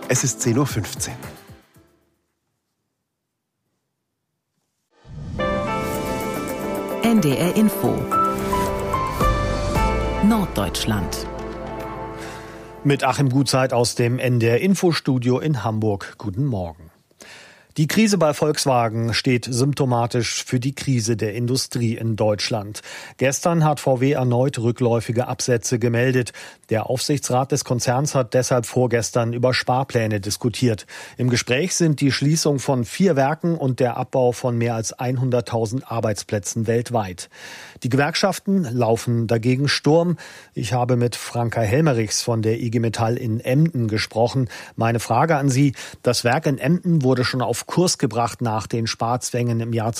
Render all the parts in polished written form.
Es ist 10:15 Uhr. NDR Info Norddeutschland. Mit Achim Gutzeit aus dem NDR Infostudio in Hamburg. Guten Morgen. Die Krise bei Volkswagen steht symptomatisch für die Krise der Industrie in Deutschland. Gestern hat VW erneut rückläufige Absätze gemeldet. Der Aufsichtsrat des Konzerns hat deshalb vorgestern über Sparpläne diskutiert. Im Gespräch sind die Schließung von 4 Werken und der Abbau von mehr als 100.000 Arbeitsplätzen weltweit. Die Gewerkschaften laufen dagegen Sturm. Ich habe mit Franka Helmerichs von der IG Metall in Emden gesprochen. Meine Frage an Sie: Das Werk in Emden wurde schon auf Kurs gebracht nach den Sparzwängen im Jahr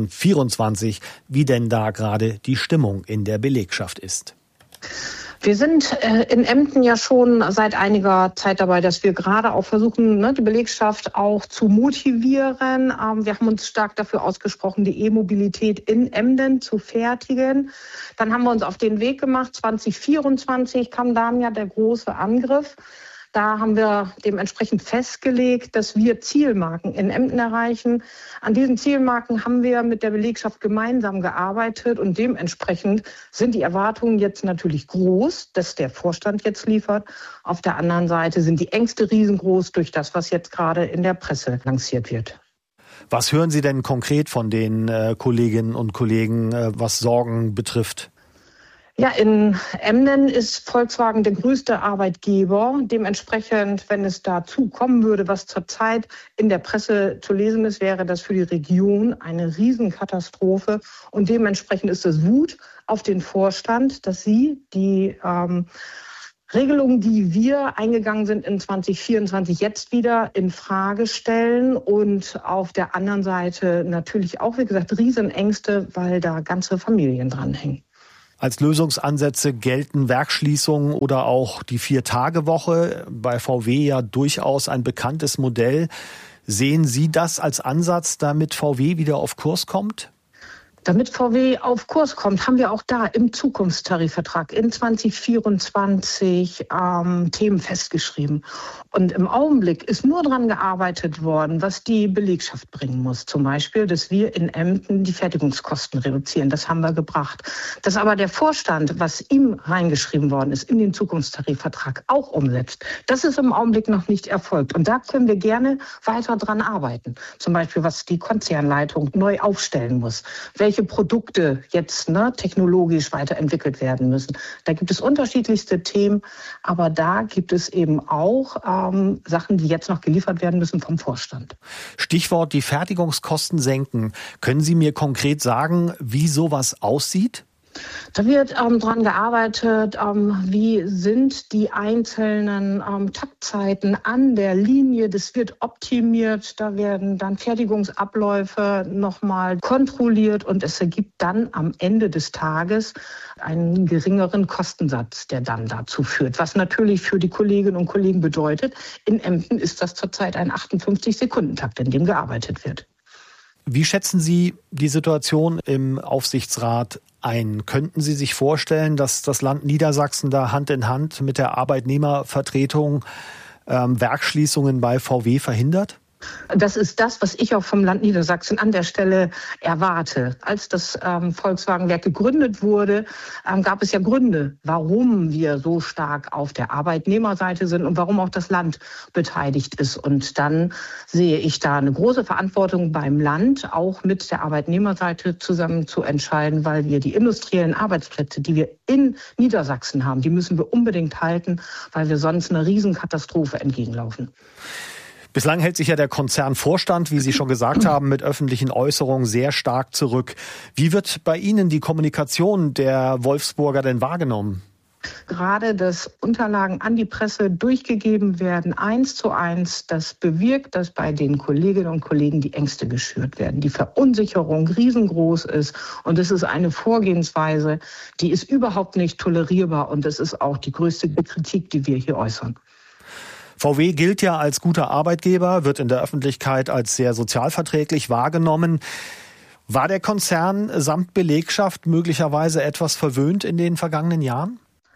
2024. Wie denn da gerade die Stimmung in der Belegschaft ist? Wir sind in Emden ja schon seit einiger Zeit dabei, dass wir gerade auch versuchen, die Belegschaft auch zu motivieren. Wir haben uns stark dafür ausgesprochen, die E-Mobilität in Emden zu fertigen. Dann haben wir uns auf den Weg gemacht. 2024 kam dann ja der große Angriff. Da haben wir dementsprechend festgelegt, dass wir Zielmarken in Emden erreichen. An diesen Zielmarken haben wir mit der Belegschaft gemeinsam gearbeitet und dementsprechend sind die Erwartungen jetzt natürlich groß, dass der Vorstand jetzt liefert. Auf der anderen Seite sind die Ängste riesengroß durch das, was jetzt gerade in der Presse lanciert wird. Was hören Sie denn konkret von den Kolleginnen und Kollegen, was Sorgen betrifft? Ja, in Emden ist Volkswagen der größte Arbeitgeber. Dementsprechend, wenn es dazu kommen würde, was zurzeit in der Presse zu lesen ist, wäre das für die Region eine Riesenkatastrophe. Und dementsprechend ist es Wut auf den Vorstand, dass sie die Regelungen, die wir eingegangen sind in 2024, jetzt wieder in Frage stellen. Und auf der anderen Seite natürlich auch, wie gesagt, Riesenängste, weil da ganze Familien dranhängen. Als Lösungsansätze gelten Werksschließungen oder auch die 4-Tage-Woche, bei VW ja durchaus ein bekanntes Modell. Sehen Sie das als Ansatz, damit VW wieder auf Kurs kommt? Damit VW auf Kurs kommt, haben wir auch da im Zukunftstarifvertrag in 2024 Themen festgeschrieben. Und im Augenblick ist nur daran gearbeitet worden, was die Belegschaft bringen muss. Zum Beispiel, dass wir in Emden die Fertigungskosten reduzieren. Das haben wir gebracht. Dass aber der Vorstand, was ihm reingeschrieben worden ist, in den Zukunftstarifvertrag auch umsetzt, das ist im Augenblick noch nicht erfolgt. Und da können wir gerne weiter dran arbeiten. Zum Beispiel, was die Konzernleitung neu aufstellen muss. Welche Produkte jetzt technologisch weiterentwickelt werden müssen. Da gibt es unterschiedlichste Themen, aber da gibt es eben auch Sachen, die jetzt noch geliefert werden müssen vom Vorstand. Stichwort die Fertigungskosten senken. Können Sie mir konkret sagen, wie sowas aussieht? Da wird dran gearbeitet, wie sind die einzelnen Taktzeiten an der Linie. Das wird optimiert, da werden dann Fertigungsabläufe nochmal kontrolliert und es ergibt dann am Ende des Tages einen geringeren Kostensatz, der dann dazu führt. Was natürlich für die Kolleginnen und Kollegen bedeutet, in Emden ist das zurzeit ein 58-Sekunden-Takt, in dem gearbeitet wird. Wie schätzen Sie die Situation im Aufsichtsrat ein? Könnten Sie sich vorstellen, dass das Land Niedersachsen da Hand in Hand mit der Arbeitnehmervertretung Werksschließungen bei VW verhindert? Das ist das, was ich auch vom Land Niedersachsen an der Stelle erwarte. Als das Volkswagenwerk gegründet wurde, gab es ja Gründe, warum wir so stark auf der Arbeitnehmerseite sind und warum auch das Land beteiligt ist. Und dann sehe ich da eine große Verantwortung beim Land, auch mit der Arbeitnehmerseite zusammen zu entscheiden, weil wir die industriellen Arbeitsplätze, die wir in Niedersachsen haben, die müssen wir unbedingt halten, weil wir sonst einer Riesenkatastrophe entgegenlaufen. Bislang hält sich ja der Konzernvorstand, wie Sie schon gesagt haben, mit öffentlichen Äußerungen sehr stark zurück. Wie wird bei Ihnen die Kommunikation der Wolfsburger denn wahrgenommen? Gerade, dass Unterlagen an die Presse durchgegeben werden, 1:1, das bewirkt, dass bei den Kolleginnen und Kollegen die Ängste geschürt werden, die Verunsicherung riesengroß ist. Und es ist eine Vorgehensweise, die ist überhaupt nicht tolerierbar. Und das ist auch die größte Kritik, die wir hier äußern. VW gilt ja als guter Arbeitgeber, wird in der Öffentlichkeit als sehr sozialverträglich wahrgenommen. War der Konzern samt Belegschaft möglicherweise etwas verwöhnt in den vergangenen Jahren?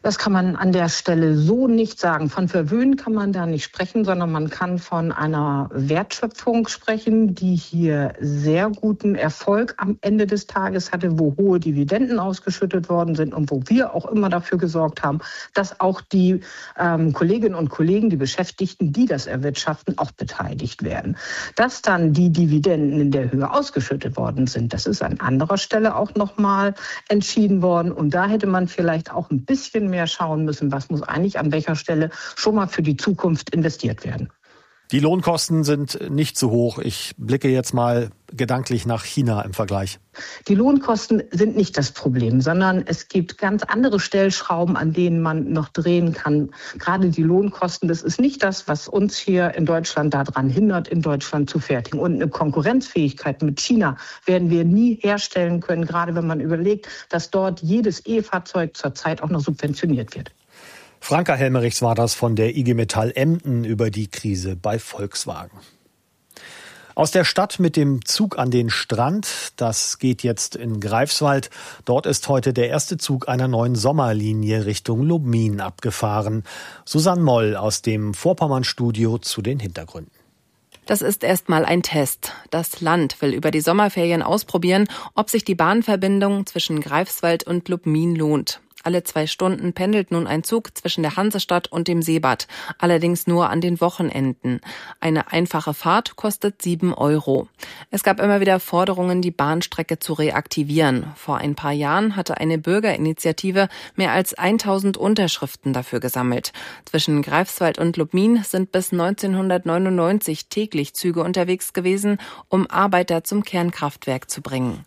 Das kann man an der Stelle so nicht sagen. Von Verwöhnen kann man da nicht sprechen, sondern man kann von einer Wertschöpfung sprechen, die hier sehr guten Erfolg am Ende des Tages hatte, wo hohe Dividenden ausgeschüttet worden sind und wo wir auch immer dafür gesorgt haben, dass auch die Kolleginnen und Kollegen, die Beschäftigten, die das erwirtschaften, auch beteiligt werden. Dass dann die Dividenden in der Höhe ausgeschüttet worden sind, das ist an anderer Stelle auch nochmal entschieden worden. Und da hätte man vielleicht auch ein bisschen mehr schauen müssen, was muss eigentlich an welcher Stelle schon mal für die Zukunft investiert werden. Die Lohnkosten sind nicht zu hoch. Ich blicke jetzt mal gedanklich nach China im Vergleich. Die Lohnkosten sind nicht das Problem, sondern es gibt ganz andere Stellschrauben, an denen man noch drehen kann. Gerade die Lohnkosten, das ist nicht das, was uns hier in Deutschland daran hindert, in Deutschland zu fertigen. Und eine Konkurrenzfähigkeit mit China werden wir nie herstellen können, gerade wenn man überlegt, dass dort jedes E-Fahrzeug zurzeit auch noch subventioniert wird. Franka Helmerichs war das von der IG Metall Emden über die Krise bei Volkswagen. Aus der Stadt mit dem Zug an den Strand, das geht jetzt in Greifswald. Dort ist heute der erste Zug einer neuen Sommerlinie Richtung Lubmin abgefahren. Susanne Moll aus dem Vorpommern-Studio zu den Hintergründen. Das ist erstmal ein Test. Das Land will über die Sommerferien ausprobieren, ob sich die Bahnverbindung zwischen Greifswald und Lubmin lohnt. Alle 2 Stunden pendelt nun ein Zug zwischen der Hansestadt und dem Seebad, allerdings nur an den Wochenenden. Eine einfache Fahrt kostet 7 €. Es gab immer wieder Forderungen, die Bahnstrecke zu reaktivieren. Vor ein paar Jahren hatte eine Bürgerinitiative mehr als 1000 Unterschriften dafür gesammelt. Zwischen Greifswald und Lubmin sind bis 1999 täglich Züge unterwegs gewesen, um Arbeiter zum Kernkraftwerk zu bringen.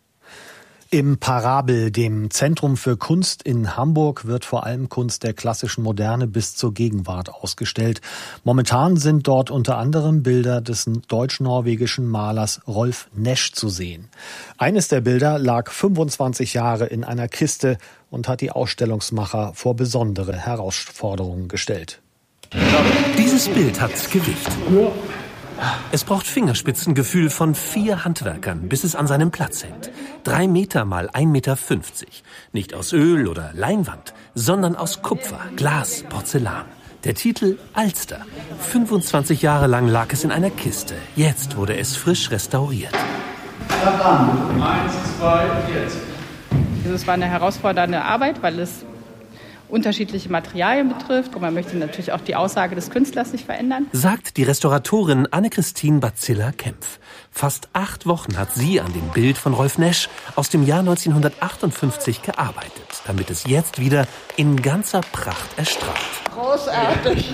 Im Parabel, dem Zentrum für Kunst in Hamburg, wird vor allem Kunst der klassischen Moderne bis zur Gegenwart ausgestellt. Momentan sind dort unter anderem Bilder des deutsch-norwegischen Malers Rolf Nesch zu sehen. Eines der Bilder lag 25 Jahre in einer Kiste und hat die Ausstellungsmacher vor besondere Herausforderungen gestellt. Dieses Bild hat Gewicht. Es braucht Fingerspitzengefühl von 4 Handwerkern, bis es an seinem Platz hängt. 3 Meter mal 1,50 Meter. Nicht aus Öl oder Leinwand, sondern aus Kupfer, Glas, Porzellan. Der Titel Alster. 25 Jahre lang lag es in einer Kiste. Jetzt wurde es frisch restauriert. 1, 2, jetzt. Es war eine herausfordernde Arbeit, weil es unterschiedliche Materialien betrifft und man möchte natürlich auch die Aussage des Künstlers nicht verändern. Sagt die Restauratorin Anne-Christine Bazilla-Kempf. Fast 8 Wochen hat sie an dem Bild von Rolf Nesch aus dem Jahr 1958 gearbeitet, damit es jetzt wieder in ganzer Pracht erstrahlt. Großartig.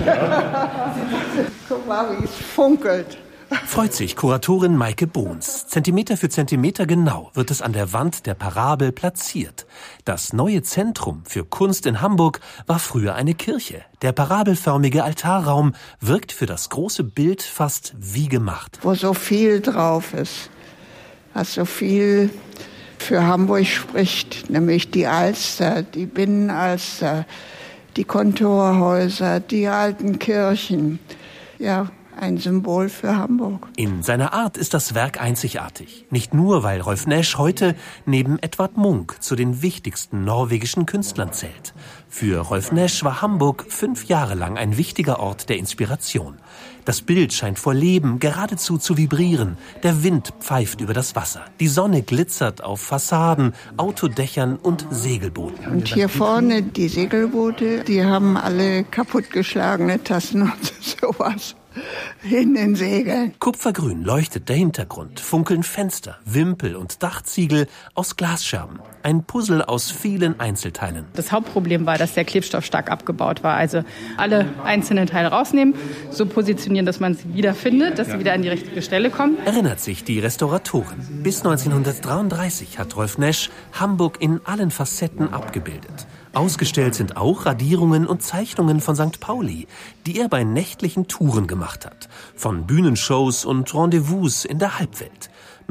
Guck mal, wie es funkelt. Freut sich Kuratorin Maike Bohns. Zentimeter für Zentimeter genau wird es an der Wand der Parabel platziert. Das neue Zentrum für Kunst in Hamburg war früher eine Kirche. Der parabelförmige Altarraum wirkt für das große Bild fast wie gemacht. Wo so viel drauf ist, was so viel für Hamburg spricht, nämlich die Alster, die Binnenalster, die Kontorhäuser, die alten Kirchen. Ja, ein Symbol für Hamburg. In seiner Art ist das Werk einzigartig. Nicht nur, weil Rolf Nesch heute neben Edvard Munch zu den wichtigsten norwegischen Künstlern zählt. Für Rolf Nesch war Hamburg 5 Jahre lang ein wichtiger Ort der Inspiration. Das Bild scheint vor Leben geradezu zu vibrieren. Der Wind pfeift über das Wasser. Die Sonne glitzert auf Fassaden, Autodächern und Segelbooten. Und hier vorne die Segelboote, die haben alle kaputtgeschlagene Tassen und sowas in den Segeln. Kupfergrün leuchtet der Hintergrund, funkeln Fenster, Wimpel und Dachziegel aus Glasscherben. Ein Puzzle aus vielen Einzelteilen. Das Hauptproblem war, dass der Klebstoff stark abgebaut war. Also alle einzelnen Teile rausnehmen, so positionieren, dass man sie wieder findet, dass sie wieder an die richtige Stelle kommen. Erinnert sich die Restauratorin. Bis 1933 hat Rolf Nesch Hamburg in allen Facetten abgebildet. Ausgestellt sind auch Radierungen und Zeichnungen von St. Pauli, die er bei nächtlichen Touren gemacht hat. Von Bühnenshows und Rendezvous in der Halbwelt.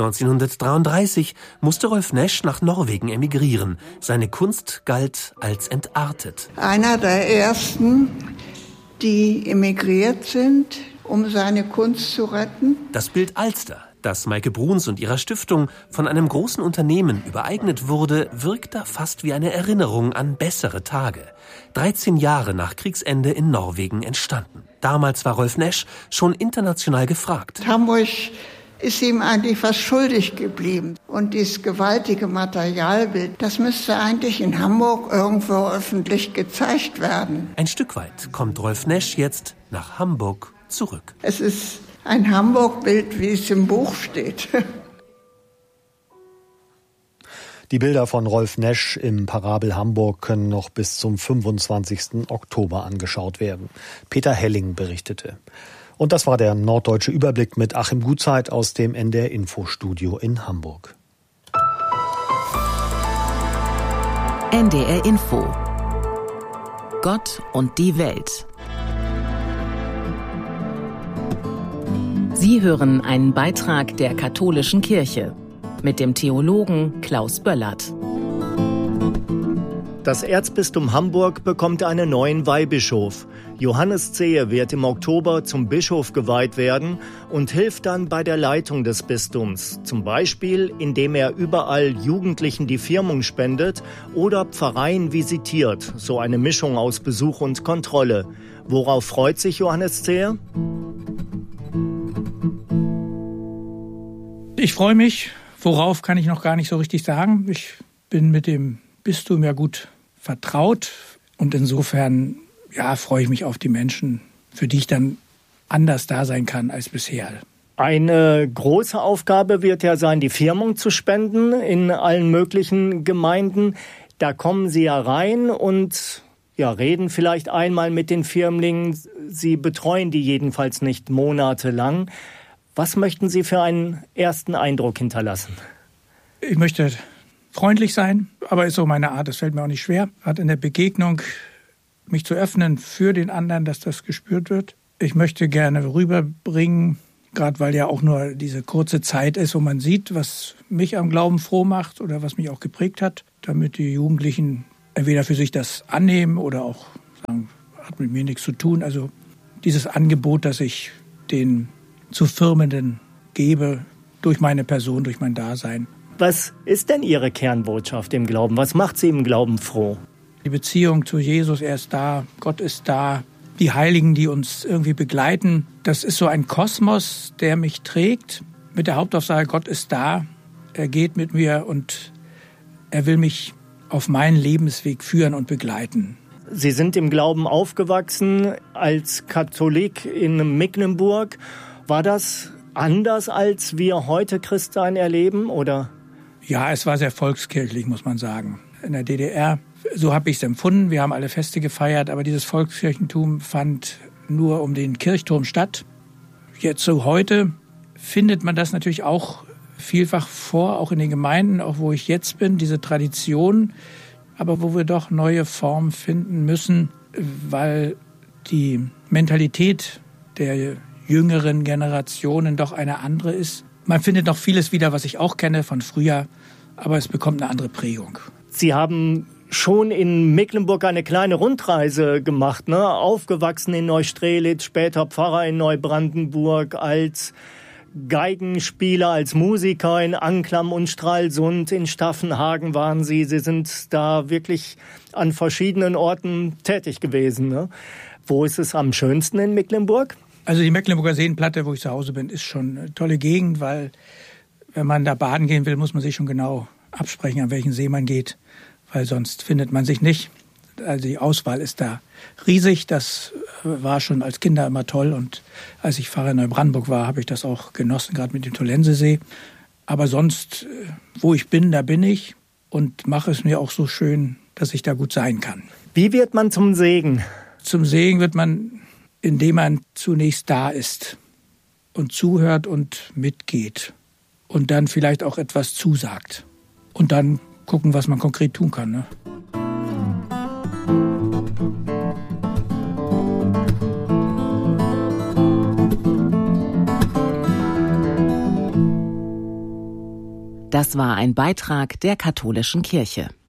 1933 musste Rolf Nesch nach Norwegen emigrieren. Seine Kunst galt als entartet. Einer der ersten, die emigriert sind, um seine Kunst zu retten. Das Bild Alster, Dass Maike Bruns und ihrer Stiftung von einem großen Unternehmen übereignet wurde, wirkt da fast wie eine Erinnerung an bessere Tage. 13 Jahre nach Kriegsende in Norwegen entstanden. Damals war Rolf Nesch schon international gefragt. Hamburg ist ihm eigentlich fast schuldig geblieben. Und dieses gewaltige Materialbild, das müsste eigentlich in Hamburg irgendwo öffentlich gezeigt werden. Ein Stück weit kommt Rolf Nesch jetzt nach Hamburg zurück. Es ist ein Hamburg-Bild, wie es im Buch steht. Die Bilder von Rolf Nesch im Parabel Hamburg können noch bis zum 25. Oktober angeschaut werden. Peter Helling berichtete. Und das war der Norddeutsche Überblick mit Achim Gutzeit aus dem NDR Infostudio in Hamburg. NDR Info. Gott und die Welt. Sie hören einen Beitrag der Katholischen Kirche mit dem Theologen Klaus Böllert. Das Erzbistum Hamburg bekommt einen neuen Weihbischof. Johannes Zehe wird im Oktober zum Bischof geweiht werden und hilft dann bei der Leitung des Bistums. Zum Beispiel, indem er überall Jugendlichen die Firmung spendet oder Pfarreien visitiert. So eine Mischung aus Besuch und Kontrolle. Worauf freut sich Johannes Zehe? Ich freue mich. Worauf kann ich noch gar nicht so richtig sagen. Ich bin mit dem Bistum ja gut vertraut und insofern freue ich mich auf die Menschen, für die ich dann anders da sein kann als bisher. Eine große Aufgabe wird ja sein, die Firmung zu spenden in allen möglichen Gemeinden. Da kommen Sie ja rein und reden vielleicht einmal mit den Firmlingen. Sie betreuen die jedenfalls nicht monatelang. Was möchten Sie für einen ersten Eindruck hinterlassen? Ich möchte freundlich sein, aber ist so meine Art, das fällt mir auch nicht schwer. Hat in der Begegnung mich zu öffnen für den anderen, dass das gespürt wird. Ich möchte gerne rüberbringen, gerade weil ja auch nur diese kurze Zeit ist, wo man sieht, was mich am Glauben froh macht oder was mich auch geprägt hat, damit die Jugendlichen entweder für sich das annehmen oder auch sagen, hat mit mir nichts zu tun. Also dieses Angebot, das ich den zu Firmenden gebe, durch meine Person, durch mein Dasein. Was ist denn Ihre Kernbotschaft im Glauben? Was macht Sie im Glauben froh? Die Beziehung zu Jesus, er ist da, Gott ist da, die Heiligen, die uns irgendwie begleiten. Das ist so ein Kosmos, der mich trägt, mit der Hauptaussage, Gott ist da, er geht mit mir und er will mich auf meinen Lebensweg führen und begleiten. Sie sind im Glauben aufgewachsen als Katholik in Mecklenburg. War das anders, als wir heute Christsein erleben, oder? Ja, es war sehr volkskirchlich, muss man sagen. In der DDR, so habe ich es empfunden. Wir haben alle Feste gefeiert, aber dieses Volkskirchentum fand nur um den Kirchturm statt. Jetzt so heute findet man das natürlich auch vielfach vor, auch in den Gemeinden, auch wo ich jetzt bin, diese Tradition, aber wo wir doch neue Formen finden müssen, weil die Mentalität der jüngeren Generationen doch eine andere ist. Man findet noch vieles wieder, was ich auch kenne von früher, aber es bekommt eine andere Prägung. Sie haben schon in Mecklenburg eine kleine Rundreise gemacht, ne? Aufgewachsen in Neustrelitz, später Pfarrer in Neubrandenburg, als Geigenspieler, als Musiker in Anklam und Stralsund, in Staffenhagen waren Sie. Sie sind da wirklich an verschiedenen Orten tätig gewesen, ne? Wo ist es am schönsten in Mecklenburg? Also die Mecklenburger Seenplatte, wo ich zu Hause bin, ist schon eine tolle Gegend, weil wenn man da baden gehen will, muss man sich schon genau absprechen, an welchen See man geht, weil sonst findet man sich nicht. Also die Auswahl ist da riesig, das war schon als Kinder immer toll und als ich Pfarrer in Neubrandenburg war, habe ich das auch genossen, gerade mit dem Tollensesee. Aber sonst, wo ich bin, da bin ich und mache es mir auch so schön, dass ich da gut sein kann. Wie wird man zum Segen? Zum Segen wird man, indem man zunächst da ist und zuhört und mitgeht und dann vielleicht auch etwas zusagt und dann gucken, was man konkret tun kann, ne? Das war ein Beitrag der Katholischen Kirche.